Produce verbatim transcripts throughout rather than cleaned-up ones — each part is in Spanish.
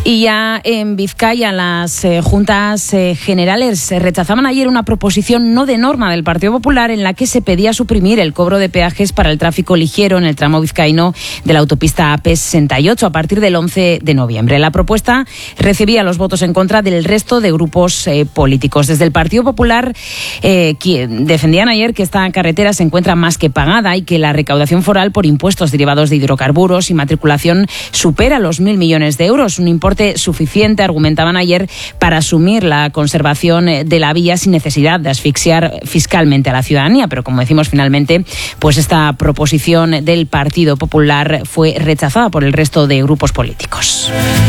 Y ya en Vizcaya, las eh, juntas eh, generales rechazaban ayer una proposición no de norma del Partido Popular en la que se pedía suprimir el cobro de peajes para el tráfico ligero en el tramo vizcaíno de la autopista A P sesenta y ocho a partir del once de noviembre. La propuesta recibía los votos en contra del resto de grupos eh, políticos. Desde el Partido Popular eh, que defendían ayer que esta carretera se encuentra más que pagada y que la recaudación foral por impuestos derivados de hidrocarburos y matriculación supera los mil millones de euros, un importe suficiente, argumentaban ayer, para asumir la conservación de la vía sin necesidad de asfixiar fiscalmente a la ciudadanía. Pero como decimos, finalmente, pues esta proposición del Partido Popular fue rechazada por el resto de grupos políticos.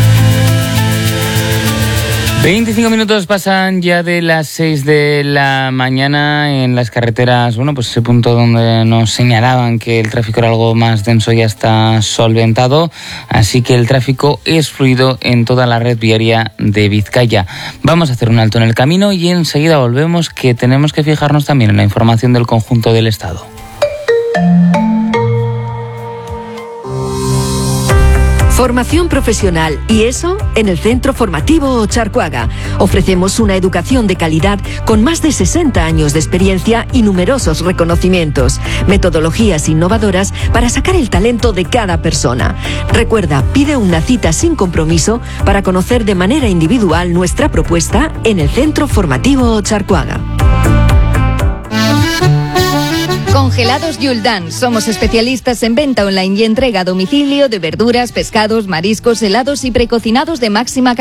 veinticinco minutos pasan ya de las seis de la mañana en las carreteras. Bueno, pues ese punto donde nos señalaban que el tráfico era algo más denso ya está solventado, así que el tráfico es fluido en toda la red viaria de Vizcaya. Vamos a hacer un alto en el camino y enseguida volvemos, que tenemos que fijarnos también en la información del conjunto del Estado. Formación profesional, y eso en el Centro Formativo Ocharcoaga. Ofrecemos una educación de calidad con más de sesenta años de experiencia y numerosos reconocimientos. Metodologías innovadoras para sacar el talento de cada persona. Recuerda, pide una cita sin compromiso para conocer de manera individual nuestra propuesta en el Centro Formativo Ocharcoaga. Congelados Yuldan. Somos especialistas en venta online y entrega a domicilio de verduras, pescados, mariscos, helados y precocinados de máxima calidad.